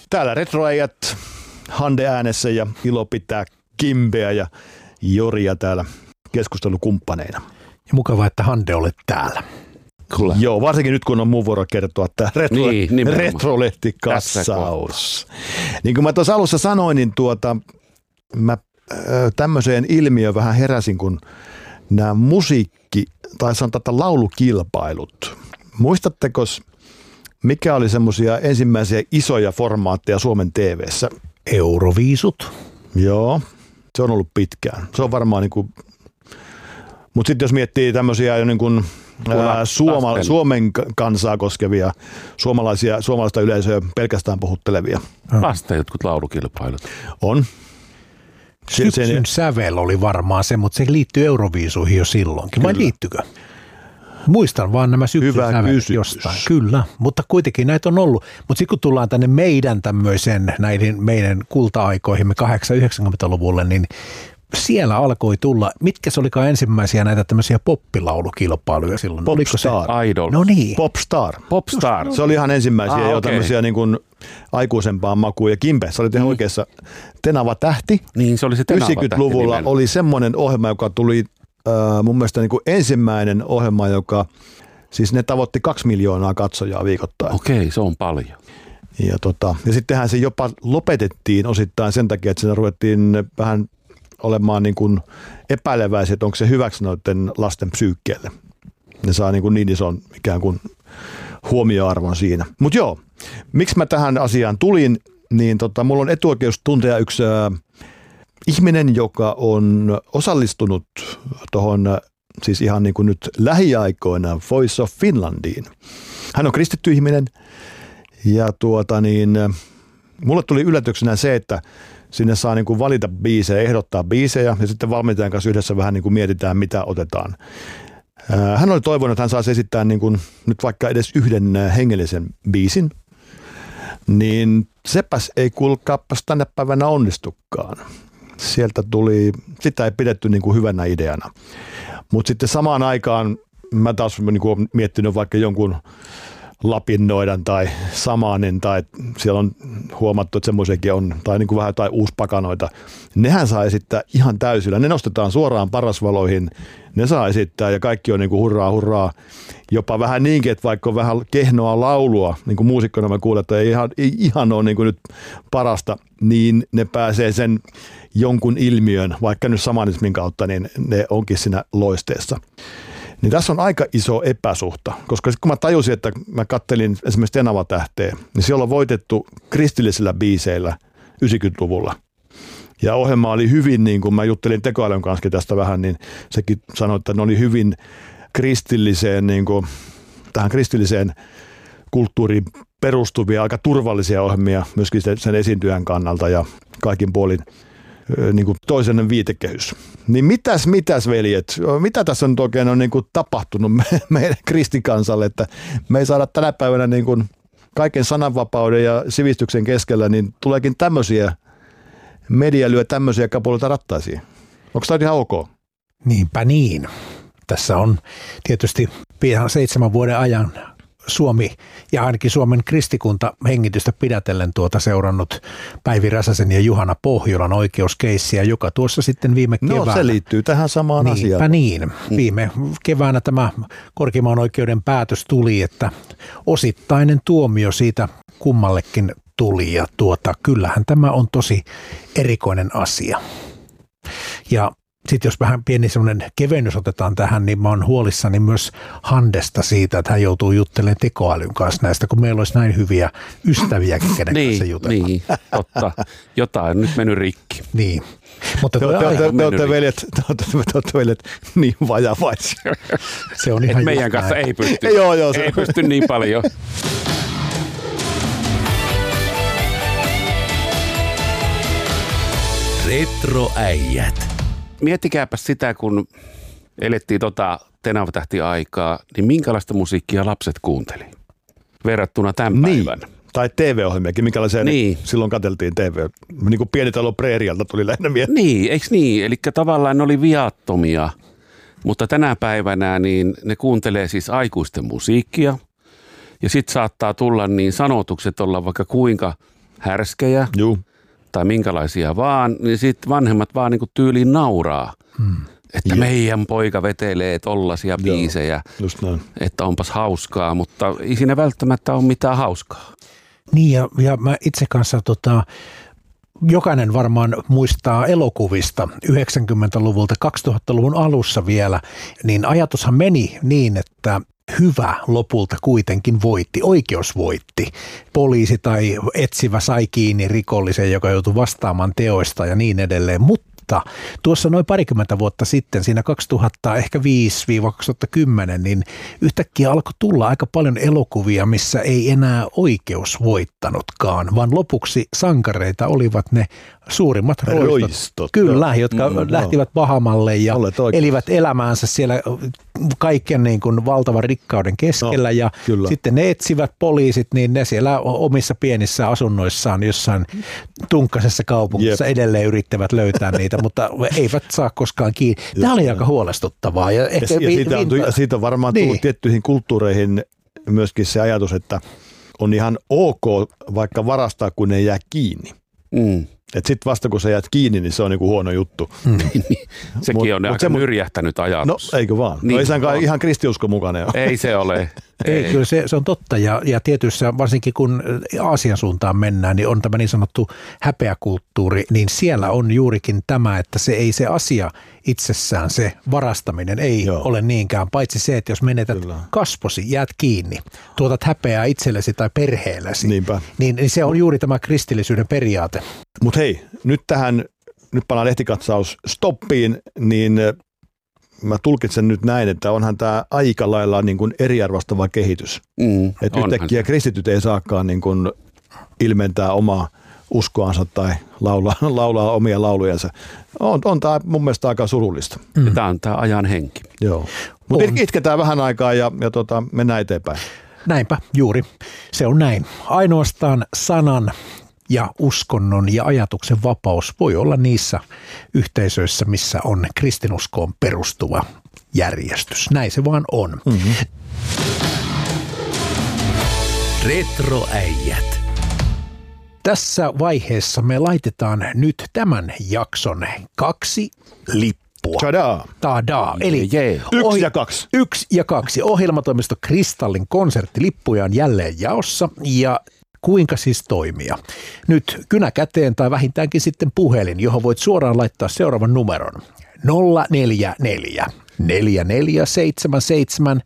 Täällä retroäijät Hande äänessä ja ilo pitää Kimbeä ja Joria täällä keskustelukumppaneina. Ja mukavaa, että Hande olet täällä. Kyllä. Joo, varsinkin nyt kun on mun vuoro kertoa tämä retrolehtikassaus. Niin kuin mä tuossa alussa sanoin, niin mä tämmöiseen ilmiöön vähän heräsin, kun nämä tai sanotaan, että laulukilpailut. Muistatteko, mikä oli semmoisia ensimmäisiä isoja formaatteja Suomen TV:ssä? Euroviisut. Joo, se on ollut pitkään. Se on varmaan niin kuin, mutta sitten jos miettii tämmöisiä jo niin kuin Suomen kansaa koskevia suomalaista yleisöä pelkästään puhuttelevia. Lasten jotkut laulukilpailut. On. Syksyn sävel oli varmaan se, mutta se liittyy Euroviisuihin jo silloinkin. Vai liittykö? Muistan vaan nämä syksyn sävelet jostain. Kyllä, mutta kuitenkin näitä on ollut. Mutta sitten kun tullaan tänne näihin meidän kulta-aikoihimme 80-90-luvulle, niin siellä alkoi tulla, mitkä se olikaan ensimmäisiä näitä tämmöisiä poppilaulukilpailuja silloin? Popstar. Idol. No niin. Popstar. Se oli ihan ensimmäisiä jo tämmöisiä niin kuin aikuisempaan makuun. Ja Kimbe, sä olit ihan oikeassa. Tenava tähti. Niin, se oli se Tenava tähti. 90-luvulla oli semmoinen ohjelma, joka tuli mun mielestä niin kuin ensimmäinen ohjelma, joka, siis ne tavoitti 2 miljoonaa katsojaa viikoittain. Okei, se on paljon. Ja sittenhän se jopa lopetettiin osittain sen takia, että siinä ruvettiin vähän olemaan niin kuin epäileväisiä, että onko se hyväksi noiden lasten psyykkeelle. Ne saa niin ison ikään kuin huomioarvon siinä. Mutta joo, miksi mä tähän asiaan tulin, niin mulla on etuoikeus tuntea yksi ihminen, joka on osallistunut tuohon siis ihan niin kuin nyt lähiaikoina Voice of Finlandiin. Hän on kristitty ihminen ja mulle tuli yllätyksenä se, että sinne saa niin kuin valita biisejä, ehdottaa biisejä ja sitten valmentajan kanssa yhdessä vähän niin kuin mietitään, mitä otetaan. Hän oli toivonut, että hän saisi esittää niin kuin nyt vaikka edes yhden hengellisen biisin, niin sepäs ei kuulkaapas tänä päivänä onnistukaan. Sieltä sitä ei pidetty niin kuin hyvänä ideana. Mutta sitten samaan aikaan mä taas niin kuin olen miettinyt vaikka jonkun Lapinnoidan tai Samanen tai siellä on huomattu, että semmoisiakin on, tai niin kuin vähän jotain uuspakanoita. Nehän saa esittää ihan täysillä. Ne nostetaan suoraan parasvaloihin, ne saa esittää ja kaikki on niin kuin hurraa. Jopa vähän niinkin, että vaikka on vähän kehnoa laulua, niin kuin muusikkona mä kuulen, että ei ihan ole niin kuin nyt parasta, niin ne pääsee sen jonkun ilmiön, vaikka nyt samanismin kautta, niin ne onkin siinä loisteessa. Niin tässä on aika iso epäsuhta, koska sitten kun mä tajusin, että mä kattelin esimerkiksi Tenava tähteä, niin siellä on voitettu kristillisillä biiseillä 90-luvulla. Ja ohjelma oli hyvin, niin kuin mä juttelin tekoälyn kanssa tästä vähän, niin sekin sanoi, että ne oli hyvin kristilliseen, niin kuin, tähän kristilliseen kulttuuriin perustuvia, aika turvallisia ohjelmia myöskin sen esiintyjän kannalta ja kaikin puolin niin kuin toisen viitekehys. Niin mitäs veljet, mitä tässä on oikein on niin kuin tapahtunut meidän kristikansalle, että me ei saada tänä päivänä niin kuin kaiken sananvapauden ja sivistyksen keskellä, niin tuleekin tämmöisiä, media lyö tämmöisiä kapuloita rattaisiin. Onko tämä ihan ok? Niinpä niin. Tässä on tietysti 7 vuoden ajan Suomi ja ainakin Suomen kristikunta hengitystä pidätellen seurannut Päivi Räsäsen ja Juhana Pohjolan oikeuskeissiä, joka tuossa sitten viime keväänä. No se liittyy tähän samaan asiaan. Niin. Viime keväänä tämä korkeimman oikeuden päätös tuli, että osittainen tuomio siitä kummallekin tuli ja kyllähän tämä on tosi erikoinen asia. Ja sitten jos vähän pieni semmoinen kevennys otetaan tähän, niin mä oon huolissani myös Handesta siitä, että hän joutuu juttelemaan tekoälyn kanssa näistä, kun meillä olisi näin hyviä ystäviäkin, kenen kanssa jutella. Niin, totta. Jotain on nyt mennyt rikki. Niin. Mutta te olette veljet niin vajavaisia. Se on ihan meidän kanssa ei pysty. Ei pysty niin paljon. Retroäijät. Miettikääpä sitä, kun elettiin Tenava-tähti-aikaa, niin minkälaista musiikkia lapset kuunteli verrattuna tämän päivän? Tai TV-ohjelmiakin, minkälaisia silloin katseltiin TV. Niin kuin Pienitalo Preerialta tuli lähinnä mieleen. Niin, eikö niin? Eli tavallaan ne oli viattomia, mutta tänä päivänä niin ne kuuntelee siis aikuisten musiikkia. Ja sitten saattaa tulla niin sanotukset olla vaikka kuinka härskejä Juu. tai minkälaisia vaan, niin sitten vanhemmat vaan niin kuin tyyliin nauraa. Että meidän poika vetelee tollaisia biisejä, Just näin. että onpas hauskaa, mutta ei siinä välttämättä ole mitään hauskaa. Niin ja mä itse kanssa jokainen varmaan muistaa elokuvista 90-luvulta, 2000-luvun alussa vielä, niin ajatushan meni niin, että hyvä lopulta kuitenkin voitti, oikeus voitti. Poliisi tai etsivä sai kiinni rikollisen, joka joutui vastaamaan teoista ja niin edelleen, mutta tuossa noin parikymmentä vuotta sitten, siinä 2005-2010, niin yhtäkkiä alkoi tulla aika paljon elokuvia, missä ei enää oikeus voittanutkaan, vaan lopuksi sankareita olivat ne suurimmat roistot. Kyllä, jotka lähtivät Bahamalle ja elivät elämäänsä siellä kaiken niin kuin valtavan rikkauden keskellä ja sitten ne etsivät poliisit, niin ne siellä omissa pienissä asunnoissaan jossain tunkkasessa kaupungissa edelleen yrittävät löytää niitä, mutta eivät saa koskaan kiinni. Tämä oli aika huolestuttavaa. Ja siitä on varmaan tullut tiettyihin kulttuureihin myöskin se ajatus, että on ihan ok vaikka varastaa, kun ei jää kiinni. Että sitten vasta kun sä jäät kiinni, niin se on niinku huono juttu. Sekin on aika nyrjähtänyt ajatus. No eikö vaan? Niin, ei sen ihan kristiusko mukana jo. Ei se ole. Ei, kyllä se on totta ja tietyissä, varsinkin kun Aasian suuntaan mennään, niin on tämä niin sanottu häpeäkulttuuri, niin siellä on juurikin tämä, että se ei se asia itsessään, se varastaminen ei ole niinkään, paitsi se, että jos menetät kasvosi, jäät kiinni, tuotat häpeää itsellesi tai perheellesi, niin se on juuri tämä kristillisyyden periaate. Mutta hei, nyt pannaan lehtikatsaus stoppiin, niin mä tulkitsen nyt näin, että onhan tämä aika lailla niin kuin eriarvostava kehitys. Että yhtäkkiä kristityt ei saakaan niin kuin ilmentää omaa uskoansa tai laulaa omia laulujansa. On tämä mun mielestä aika surullista. Tämä on tämä ajan henki. Joo. Mutta itketään vähän aikaa ja mennään eteenpäin. Näinpä, juuri. Se on näin. Ainoastaan sanan ja uskonnon ja ajatuksen vapaus voi olla niissä yhteisöissä, missä on kristinuskoon perustuva järjestys. Näin se vaan on. Retroäijät. Tässä vaiheessa me laitetaan nyt tämän jakson 2 lippua. Tadaa. Eli 1 ja 2. 1 ja 2. Ohjelmatoimisto Kristallin konserttilippuja on jälleen jaossa ja kuinka siis toimia? Nyt kynä käteen tai vähintäänkin sitten puhelin, johon voit suoraan laittaa seuraavan numeron. 044 4477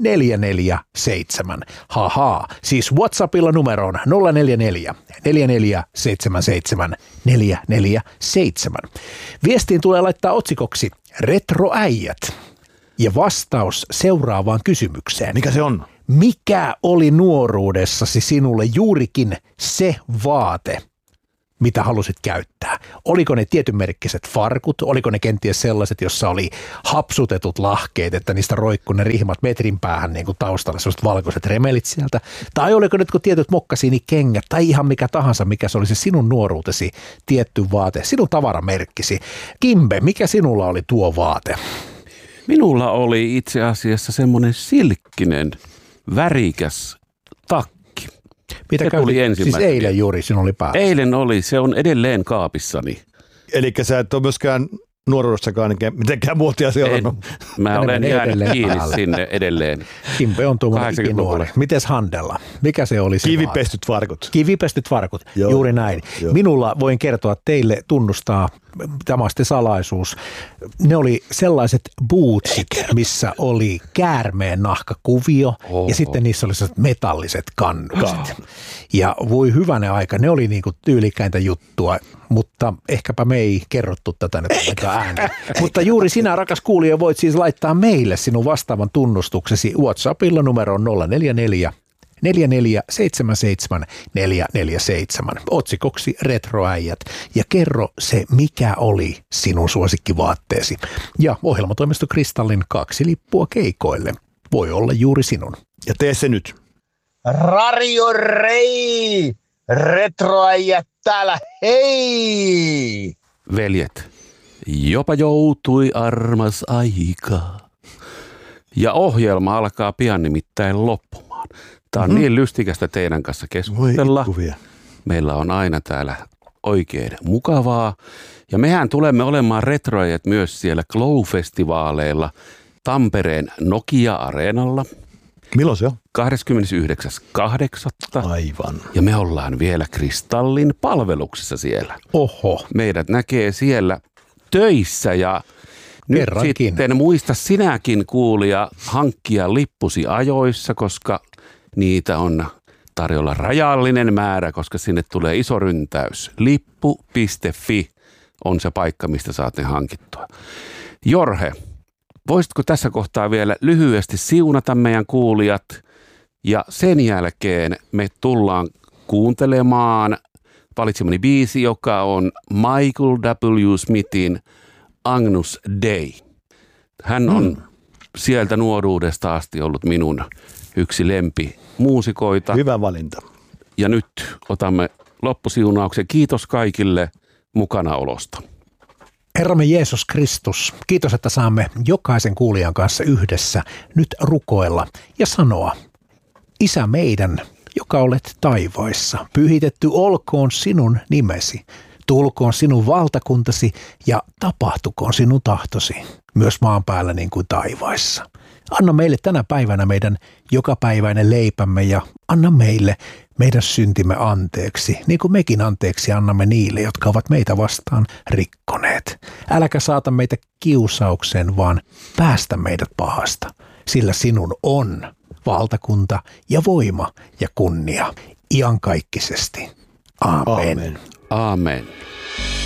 447. Siis WhatsAppilla numeroon 044 4477 447. Viestiin tulee laittaa otsikoksi Retroäijät ja vastaus seuraavaan kysymykseen. Mikä se on? Mikä oli nuoruudessasi sinulle juurikin se vaate, mitä halusit käyttää? Oliko ne tietynmerkkiset farkut? Oliko ne kenties sellaiset, jossa oli hapsutetut lahkeet, että niistä roikkui ne rihmat metrin päähän niin kuin taustalla, sellaiset valkoiset remelit sieltä? Tai oliko ne tietyt mokkasiinikengät tai ihan mikä tahansa, mikä se oli se sinun nuoruutesi tietty vaate, sinun tavaramerkkisi? Kimbe, mikä sinulla oli tuo vaate? Minulla oli itse asiassa semmoinen silkkinen, värikäs takki. Mitä se tuli ensimmäisenä. Siis eilen juuri sinulla oli päässä? Eilen oli, se on edelleen kaapissani. Eli sä et ole myöskään nuoruudessakaan mitenkään muotia seurannut. Mä olen jäänyt kiinni sinne edelleen. Kimpe on tuommoinen nuori. Mites Handella? Mikä se oli se Kivipestyt farkut. Kivipestyt farkut, juuri näin. Joo. Minulla voin kertoa teille, tunnustaa tämä on sitten salaisuus. Ne oli sellaiset bootsit, missä oli käärmeen nahkakuvio ja sitten niissä oli sellaiset metalliset kannukset. Ja voi hyvänä aika, ne oli niinku tyylikäintä juttua, mutta ehkäpä me ei kerrottu tätä nyt ääneen. Mutta juuri sinä, rakas kuulija, voit siis laittaa meille sinun vastaavan tunnustuksesi WhatsAppilla numeroon 044 4477 447. Otsikoksi Retroäijät ja kerro se, mikä oli sinun suosikkivaatteesi. Ja ohjelmatoimisto Kristallin 2 lippua keikoille voi olla juuri sinun. Ja tee se nyt. Radio Rei! Retroäijät täällä, hei! Veljet, jopa joutui armas aika. Ja ohjelma alkaa pian nimittäin loppumaan. Tämä on niin lystikästä teidän kanssa keskustella. Meillä on aina täällä oikein mukavaa. Ja mehän tulemme olemaan retroajat myös siellä Glow-festivaaleilla Tampereen Nokia-areenalla. Milloin se on? 29.8. Aivan. Ja me ollaan vielä Kristallin palveluksessa siellä. Oho. Meidät näkee siellä töissä ja nyt Kerrankin. sitten muista sinäkin kuulija hankkia lippusi ajoissa, koska niitä on tarjolla rajallinen määrä, koska sinne tulee iso ryntäys. Lippu.fi on se paikka, mistä saat ne hankittua. Jorge, voisitko tässä kohtaa vielä lyhyesti siunata meidän kuulijat ja sen jälkeen me tullaan kuuntelemaan valitsemani biisi, joka on Michael W. Smithin Agnus Dei. Hän on sieltä nuoruudesta asti ollut minun yksi lempimuusikoita. Hyvä valinta. Ja nyt otamme loppusiunauksen. Kiitos kaikille mukanaolosta. Herramme Jeesus Kristus, kiitos, että saamme jokaisen kuulijan kanssa yhdessä nyt rukoilla ja sanoa, Isä meidän, joka olet taivaissa, pyhitetty olkoon sinun nimesi, tulkoon sinun valtakuntasi ja tapahtukoon sinun tahtosi, myös maan päällä niin kuin taivaissa. Anna meille tänä päivänä meidän jokapäiväinen leipämme ja anna meille meidän syntimme anteeksi, niin kuin mekin anteeksi annamme niille, jotka ovat meitä vastaan rikkoneet. Äläkä saata meitä kiusaukseen, vaan päästä meidät pahasta, sillä sinun on valtakunta ja voima ja kunnia iankaikkisesti. Aamen. Aamen. Aamen.